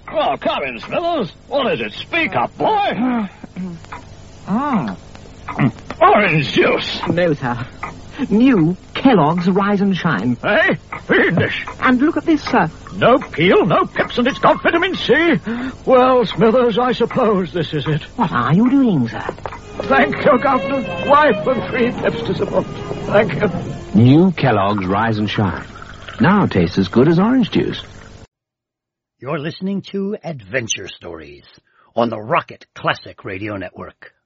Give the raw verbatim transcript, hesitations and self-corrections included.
Oh, come in, Smithers. What is it? Speak up, boy. Oh. Orange juice. No, sir. New Kellogg's Rise and Shine. Hey, fiendish. And look at this, sir. No peel, no pips, and it's got vitamin C. Well, Smithers, I suppose this is it. What are you doing, sir? Thank you, Governor. Wife and three pips to support. Thank you. New Kellogg's Rise and Shine. Now tastes as good as orange juice. You're listening to Adventure Stories on the Rocket Classic Radio Network.